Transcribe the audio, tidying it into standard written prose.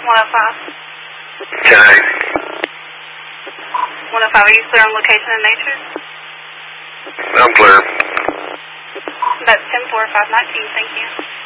10-8. 105, are you clear on location and nature? I'm clear. That's 10-4, 519, thank you.